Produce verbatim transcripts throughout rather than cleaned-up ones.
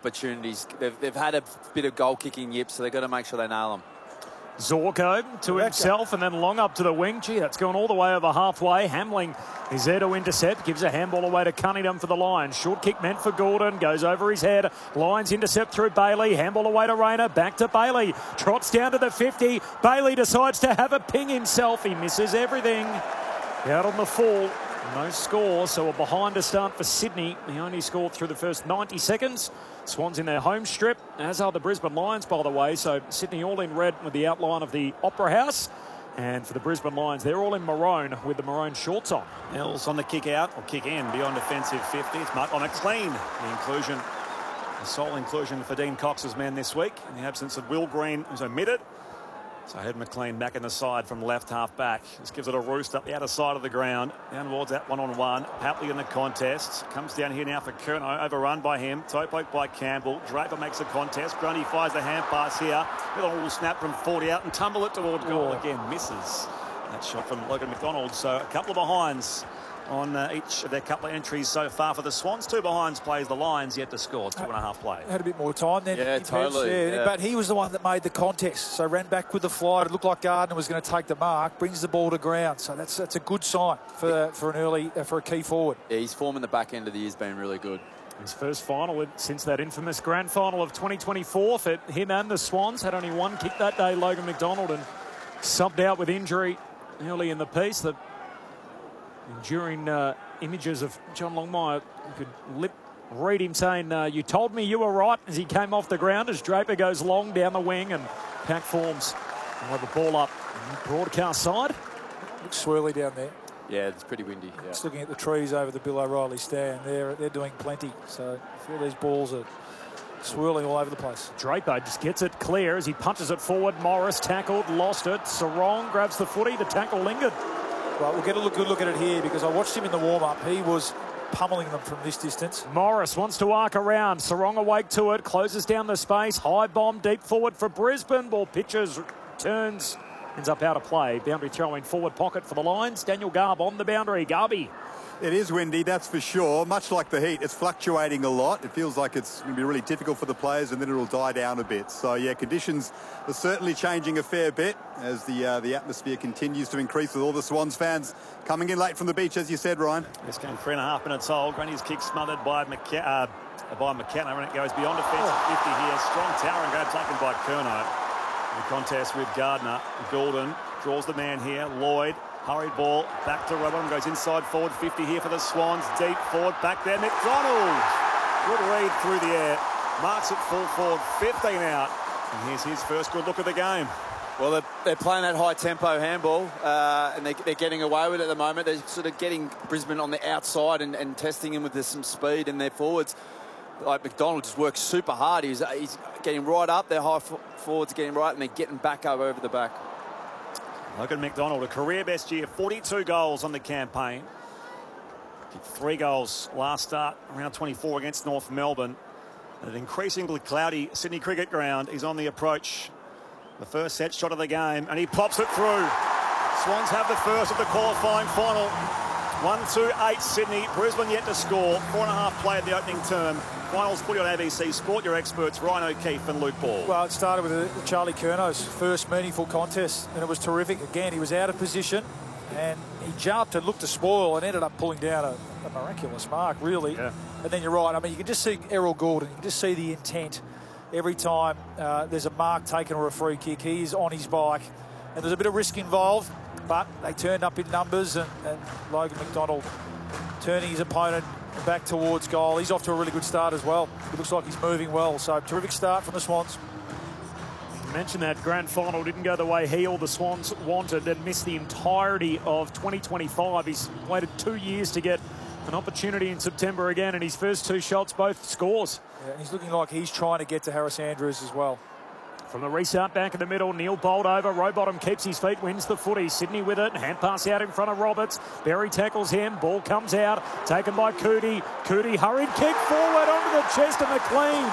opportunities. They've, they've had a bit of goal-kicking yips, so they've got to make sure they nail them. Zorko to himself and then long up to the wing. Gee, that's gone all the way over halfway. Hamling is there to intercept. Gives a handball away to Cunningham for the Lions. Short kick meant for Gordon. Goes over his head. Lions intercept through Bailey. Handball away to Rayner. Back to Bailey. Trots down to the fifty. Bailey decides to have a ping himself. He misses everything. Out on the full. No score, so a behind to start for Sydney. He only scored through the first ninety seconds. Swans in their home strip, as are the Brisbane Lions, by the way. So Sydney all in red with the outline of the Opera House. And for the Brisbane Lions, they're all in maroon with the maroon shorts on. Mills on the kick out, or kick in, beyond defensive fifty. It's Mark on a clean. The inclusion, the sole inclusion for Dean Cox's man this week. In the absence of Will Green, who's omitted. So I had McLean back in the side from left half back. This gives it a roost up the outer side of the ground. Down towards that one-on-one. Papley in the contest. Comes down here now for Curnow. Overrun by him. Toe poke by Campbell. Draper makes the contest. Grundy fires the hand pass here. With a little snap from forty out and tumble it toward goal. Again, misses. That shot from Logan McDonald. So a couple of behinds on uh, each of their couple of entries so far for the Swans. Two behinds plays the Lions yet to score. Two and a half play. Had a bit more time then. Yeah, totally. Yeah. Yeah. But he was the one that made the contest. So ran back with the flight. It looked like Gardner was going to take the mark. Brings the ball to ground. So that's that's a good sign for for an early uh, for a key forward. Yeah, his form in the back end of the year has been really good. His first final since that infamous grand final of twenty twenty-four for him and the Swans. Had only one kick that day, Logan McDonald, and subbed out with injury early in the piece. The enduring uh, images of John Longmire, you could lip read him saying, uh, you told me you were right, as he came off the ground as Draper goes long down the wing and pack forms. We'll have the ball up broadcast side. Looks swirly down there. Yeah, it's pretty windy. Yeah. Just looking at the trees over the Bill O'Reilly stand, they're, they're doing plenty. So I feel these balls are swirling all over the place. Draper just gets it clear as he punches it forward. Morris tackled, lost it. Sarong grabs the footy. The tackle lingered. Right, we'll get a look, good look at it here because I watched him in the warm-up. He was pummeling them from this distance. Morris wants to arc around. Sarong awake to it. Closes down the space. High bomb deep forward for Brisbane. Ball pitches, turns, ends up out of play. Boundary throw in forward pocket for the Lions. Daniel Garb on the boundary. Garby. It is windy, that's for sure. Much like the heat, it's fluctuating a lot. It feels like it's going to be really difficult for the players, and then it'll die down a bit. So, yeah, conditions are certainly changing a fair bit as the uh, the atmosphere continues to increase with all the Swans fans coming in late from the beach, as you said, Ryan. This game three and a half minutes old. Grundy's kick smothered by McKenna, uh, by McKenna, and it goes beyond defensive fifty here. Strong tower and grab taken by Curnow. The contest with Gardner. Gordon draws the man here. Lloyd. Hurried ball back to Robin, goes inside forward fifty here for the Swans. Deep forward, back there, McDonald. Good read through the air. Marks it full forward, fifteen out. And here's his first good look at the game. Well, they're, they're playing that high-tempo handball, uh, and they, they're getting away with it at the moment. They're sort of getting Brisbane on the outside and, and testing him with some speed in their forwards. Like McDonald just works super hard. He's, he's getting right up. Their high forwards are getting right, and they're getting back over, over the back. Logan McDonald, a career best year, forty-two goals on the campaign. Did three goals last start, round twenty-four against North Melbourne. At an increasingly cloudy Sydney cricket ground, he's on the approach. The first set shot of the game, and he pops it through. Swans have the first of the qualifying final. one two eight Sydney, Brisbane yet to score. Four and a half play at the opening term. Finals footy on A B C Sport, your experts, Ryan O'Keefe and Luke Ball. Well, it started with uh, Charlie Curnow's first meaningful contest, and it was terrific. Again, he was out of position, and he jumped and looked to spoil and ended up pulling down a, a miraculous mark, really. Yeah. And then you're right. I mean, you can just see Errol Gordon. You can just see the intent every time uh, there's a mark taken or a free kick. He is on his bike, and there's a bit of risk involved, but they turned up in numbers, and, and Logan McDonald turning his opponent back towards goal. He's off to a really good start as well. It looks like he's moving well. So terrific start from the Swans. You mentioned that grand final didn't go the way he or the Swans wanted and missed the entirety of twenty twenty-five. He's waited two years to get an opportunity in September again, and his first two shots both scores. Yeah, he's looking like he's trying to get to Harris Andrews as well. From the restart back in the middle, Neil Bolt over. Rowbottom keeps his feet, wins the footy. Sydney with it. Hand pass out in front of Roberts. Berry tackles him. Ball comes out. Taken by Cootie. Cootie hurried kick forward onto the chest of McLean.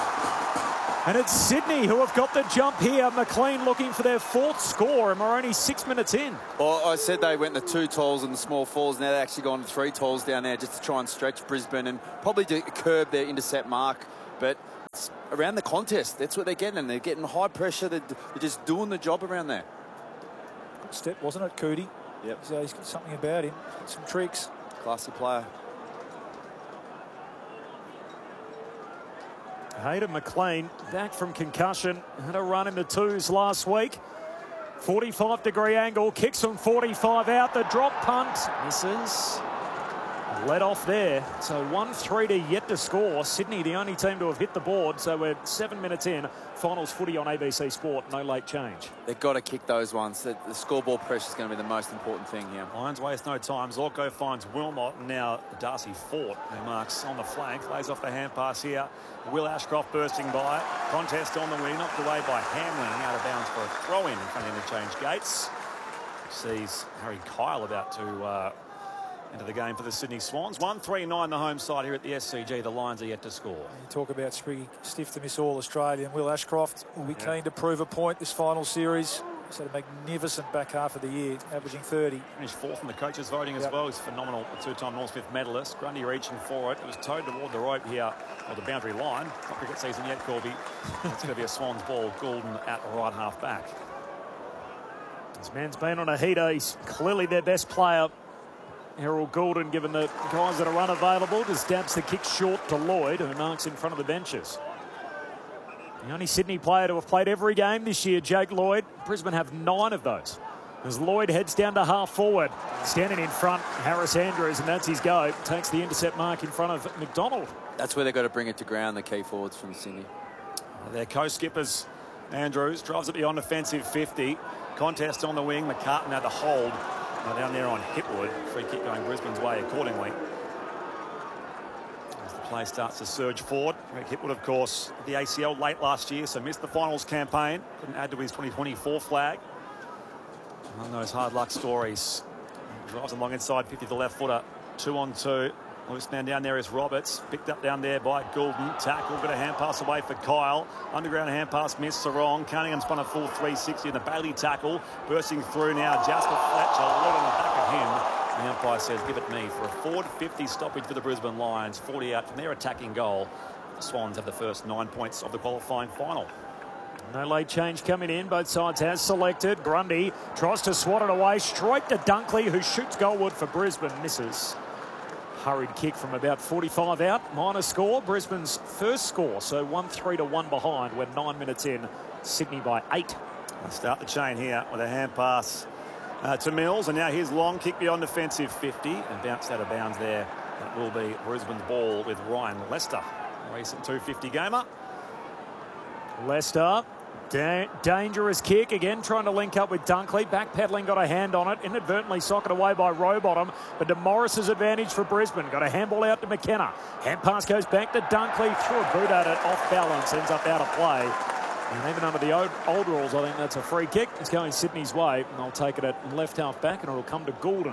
And it's Sydney who have got the jump here. McLean looking for their fourth score, and we're only six minutes in. Well, I said they went to two tolls and the small falls. Now they've actually gone to three tolls down there just to try and stretch Brisbane and probably to curb their intercept mark but it's around the contest, that's what they're getting. And they're getting high pressure. They're, they're just doing the job around there. Good step, wasn't it, Cootie? Yep. So he's got something about him, got some tricks. Classy player. Hayden McLean back from concussion. Had a run in the twos last week. forty-five degree angle, kicks from forty-five out. The drop punt misses. Let off there. So one three to yet to score. Sydney the only team to have hit the board. So we're seven minutes in. Finals footy on A B C Sport. No late change. They've got to kick those ones. The, the scoreboard pressure is going to be the most important thing here. Lions waste no time. Zorko finds Wilmot, and now Darcy Fort, who marks on the flank, lays off the hand pass here. Will Ashcroft bursting by. Contest on the wing, knocked away by Hamling, out of bounds for a throw-in in front of interchange gates. Sees Harry Kyle about to uh, enter the game for the Sydney Swans. one three nine the home side here at the S C G. The Lions are yet to score. You talk about Spriggy, stiff to miss all Australian. Will Ashcroft will be Yeah. keen to prove a point this final series. He's had a magnificent back half of the year, averaging thirty. Finished fourth in the coaches' voting as Yep. well. He's phenomenal, a two-time Norm Smith medalist. Grundy reaching for it. It was towed toward the rope here, or the boundary line. Not cricket season yet, Corby. It's going to be a Swans ball. Goulden at right half back. This man's been on a heater. He's clearly their best player. Harold Goulden, given the guys that are unavailable, just dabs the kick short to Lloyd, who marks in front of the benches. The only Sydney player to have played every game this year, Jake Lloyd. Brisbane have nine of those. As Lloyd heads down to half forward, standing in front, Harris Andrews, and that's his go. Takes the intercept mark in front of McDonald. That's where they've got to bring it to ground, the key forwards from Sydney. Their co-skippers, Andrews, drives it beyond offensive fifty. Contest on the wing. McCartan had the hold. Now down there on Hipwood. Free kick going Brisbane's way accordingly. As the play starts to surge forward. Greg Hipwood, of course, the A C L late last year, so missed the finals campaign. Couldn't add to his twenty twenty-four flag. One of those hard luck stories. Drives along inside fifty, the left footer. Two on two. Loose man down there is Roberts. Picked up down there by Goulden. Tackle, got a hand pass away for Kyle. Underground hand pass missed Sarong. Cunningham spun a full three sixty in the Bailey tackle. Bursting through now, Jasper Fletcher. Right on the back of him. The umpire says, give it me for a forward fifty stoppage for the Brisbane Lions. forty out from their attacking goal. The Swans have the first nine points of the qualifying final. No late change coming in. Both sides has selected. Grundy tries to swat it away straight to Dunkley, who shoots goalward for Brisbane. Misses. Hurried kick from about forty-five out. Minor score. Brisbane's first score. So one three to one behind. We're nine minutes in. Sydney by eight. They'll start the chain here with a hand pass uh, to Mills. And now here's long kick beyond defensive fifty. And bounced out of bounds there. That will be Brisbane's ball with Ryan Lester. A recent two fifty gamer. Lester. Da dangerous kick again, trying to link up with Dunkley. Backpedaling, got a hand on it. Inadvertently socked away by Rowbottom. But to Morris's advantage for Brisbane. Got a handball out to McKenna. Hand pass goes back to Dunkley. Threw a boot at it, off balance, ends up out of play. And even under the old, old rules, I think that's a free kick. It's going Sydney's way, and they'll take it at left half back, and it'll come to Goulden.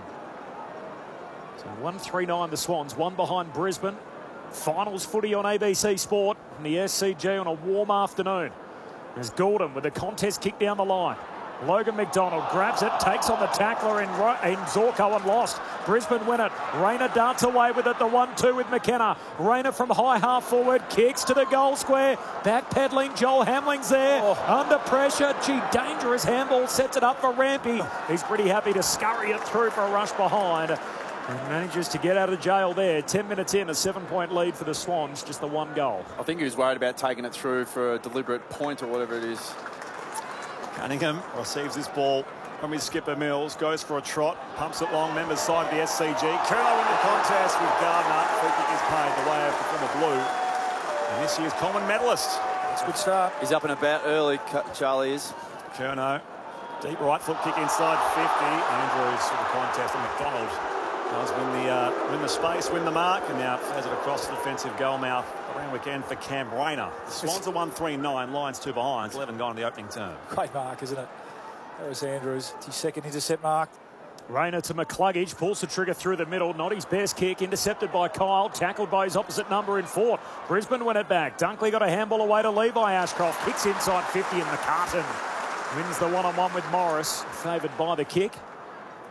So one three nine the Swans, one behind Brisbane. Finals footy on A B C Sport and the S C G on a warm afternoon. There's Goulden with the contest kick down the line. Logan McDonald grabs it, takes on the tackler in, in Zorko and lost. Brisbane win it. Rayner darts away with it, the one two with McKenna. Rayner from high half forward, kicks to the goal square. Backpedaling, Joel Hamling's there. Oh. Under pressure, gee, dangerous handball, sets it up for Rampy. He's pretty happy to scurry it through for a rush behind. And manages to get out of jail there. Ten minutes in, a seven-point lead for the Swans, just the one goal. I think he was worried about taking it through for a deliberate point or whatever it is. Cunningham receives this ball from his skipper Mills, goes for a trot, pumps it long, members side of the S C G. Curnow in the contest with Gardner. Free kick is paid the way of the former Blue. And this year's common medalist. That's a good start. He's up and about early, Charlie is. Curnow, deep right foot kick inside fifty. Andrews for the contest, and McDonald does win the, uh, win the space, win the mark, and now throws it across the defensive goal mouth around weekend for Cam Rayner. The Swans are one three nine, Lions two behind, eleven gone in the opening term. Great mark, isn't it? Harris Andrews, it's his second intercept mark. Rayner to McCluggage, pulls the trigger through the middle, not his best kick, intercepted by Kyle, tackled by his opposite number in Fort. Brisbane win it back. Dunkley got a handball away to Levi Ashcroft, kicks inside fifty, and McCartan wins the one-on-one with Morris, favoured by the kick.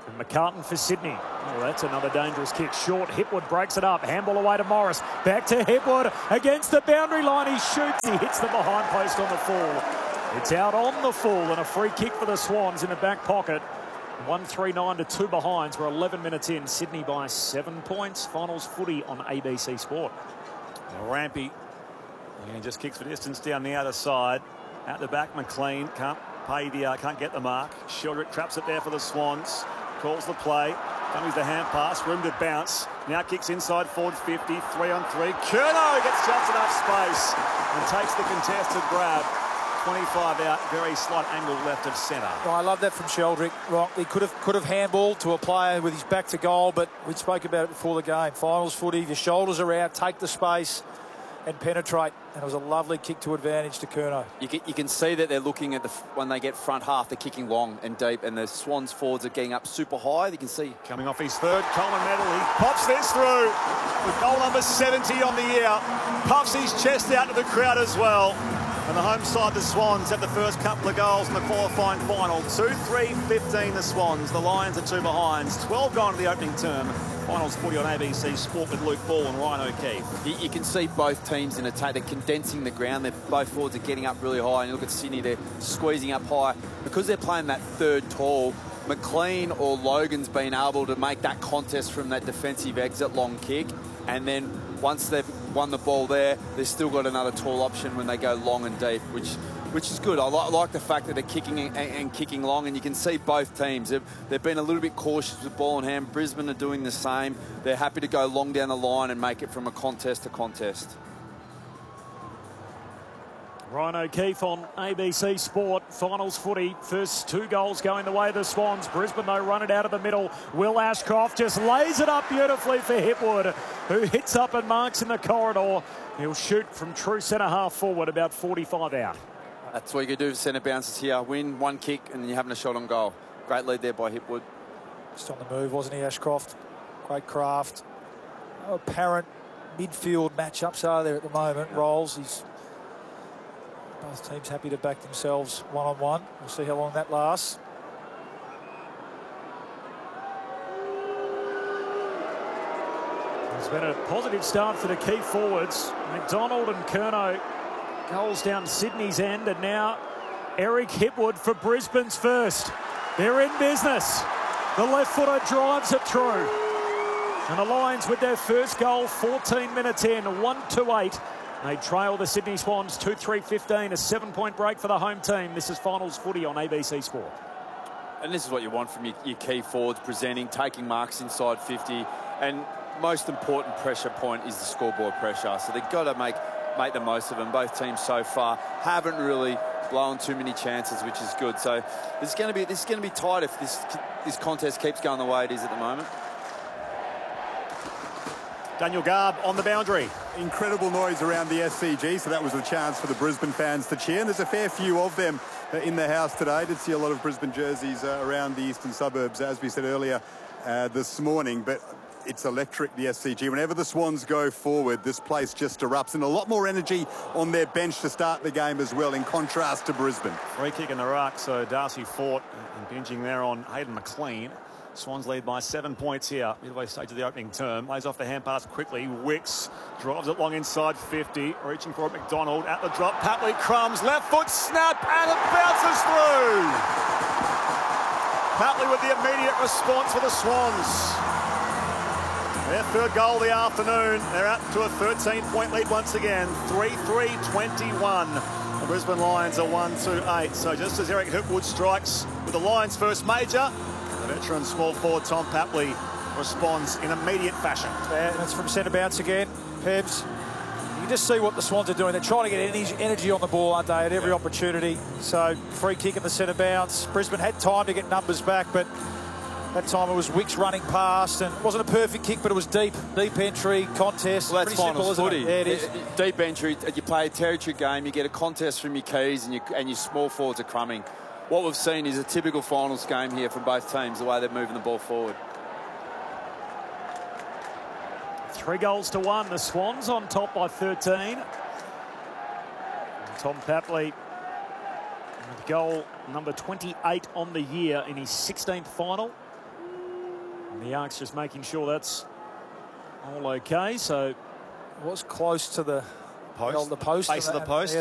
And McCartan for Sydney. Oh, that's another dangerous kick. Short. Hipwood breaks it up. Handball away to Morris. Back to Hipwood. Against the boundary line. He shoots. He hits the behind post on the full. It's out on the full and a free kick for the Swans in the back pocket. one three nine to two behinds. We're eleven minutes in. Sydney by seven points. Finals footy on A B C Sport. Now Rampy. And he just kicks for distance down the outer side. Out the back, McLean can't pay the, uh, can't get the mark. Sheldrick traps it there for the Swans. Calls the play. Dummies the hand pass. Room to bounce. Now kicks inside forward fifty. Three on three. Curnow gets just enough space and takes the contested grab. twenty-five out. Very slight angle left of centre. Oh, I love that from Sheldrick. Right, he could have could have handballed to a player with his back to goal, but we spoke about it before the game. Finals footy. Your shoulders are out. Take the space and penetrate. And it was a lovely kick to advantage to Curnow. You can, you can see that they're looking at the when they get front half, they're kicking long and deep, and the Swans forwards are getting up super high. You can see coming off his third Coleman medal, he pops this through with goal number seventy on the year. Puffs his chest out to the crowd as well. And the home side, the Swans, have the first couple of goals in the qualifying final. two three fifteen the Swans. The Lions are two behinds. twelve gone to the opening term. Finals footy on A B C Sport with Luke Ball and Ryan O'Keefe. You, you can see both teams in attack. They're condensing the ground. They're, both forwards are getting up really high. And you look at Sydney, they're squeezing up high. Because they're playing that third tall, McLean or Logan's been able to make that contest from that defensive exit long kick. And then once they've won the ball there, they've still got another tall option when they go long and deep, which which is good. I, li I like the fact that they're kicking and, and kicking long, and you can see both teams. They've, they've been a little bit cautious with ball in hand. Brisbane are doing the same. They're happy to go long down the line and make it from a contest to contest. Ryan O'Keefe on A B C Sport. Finals footy. First two goals going the way of the Swans. Brisbane, though, run it out of the middle. Will Ashcroft just lays it up beautifully for Hipwood, who hits up and marks in the corridor. He'll shoot from true centre half forward, about forty-five out. That's what you can do for centre bounces here. Win one kick and you're having a shot on goal. Great lead there by Hipwood. Just on the move, wasn't he, Ashcroft? Great craft. No apparent midfield matchups are there at the moment. Yeah. Rolls, he's both teams happy to back themselves one-on-one. We'll see how long that lasts. It's been a positive start for the key forwards. McDonald and Curnow goals down Sydney's end, and now Eric Hipwood for Brisbane's first. They're in business. The left footer drives it through. And the Lions with their first goal fourteen minutes in, one two eight. They trail the Sydney Swans two three fifteen, a seven-point break for the home team. This is Finals footy on A B C Sport. And this is what you want from your, your key forwards, presenting, taking marks inside fifty. And most important pressure point is the scoreboard pressure. So they've got to make, make the most of them. Both teams so far haven't really blown too many chances, which is good. So this is going to be, this is going to be tight if this, this contest keeps going the way it is at the moment. Daniel Garb on the boundary. Incredible noise around the S C G, so that was a chance for the Brisbane fans to cheer. And there's a fair few of them in the house today. Did see a lot of Brisbane jerseys uh, around the eastern suburbs, as we said earlier uh, this morning. But it's electric, the S C G. Whenever the Swans go forward, this place just erupts. And a lot more energy on their bench to start the game as well, in contrast to Brisbane. Free kick in the ruck, so Darcy Fort and binging there on Hayden McLean. Swans lead by seven points here, midway stage of the opening term. Lays off the hand pass quickly. Wicks drives it long inside fifty. Reaching for it, McDonald at the drop. Papley crumbs, left foot snap, and it bounces through. Papley with the immediate response for the Swans. Their third goal of the afternoon. They're out to a thirteen-point lead once again. three three twenty-one. The Brisbane Lions are one two eight. So just as Eric Hipwood strikes with the Lions' first major, the veteran small forward Tom Papley responds in immediate fashion. Yeah, and it's from centre bounce again. Pebs, you can just see what the Swans are doing. They're trying to get energy on the ball, aren't they, at every opportunity. So free kick in the centre bounce. Brisbane had time to get numbers back, but that time it was Wicks running past, and it wasn't a perfect kick, but it was deep, deep entry, contest. Well, that's pretty simple, finals isn't footy. it? Yeah, it is. Deep entry, you play a territory game, you get a contest from your keys, and, you, and your small forwards are crumbing. What we've seen is a typical finals game here from both teams, the way they're moving the ball forward. Three goals to one. The Swans on top by thirteen. And Tom Papley with goal number twenty-eight on the year in his sixteenth final. And the Yarks just making sure that's all okay. So it was close to the Post. well, the post Base of the and- post. Yeah,